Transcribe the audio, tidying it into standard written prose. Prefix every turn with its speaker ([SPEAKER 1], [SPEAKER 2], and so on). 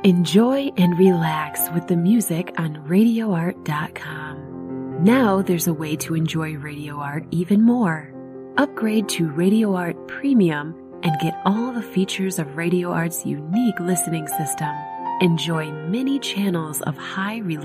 [SPEAKER 1] Enjoy and relax with the music on RadioArt.com. Now there's a way to enjoy Radio Art even more. Upgrade to Radio Art Premium and get all the features of Radio Art's unique listening system. Enjoy many channels of high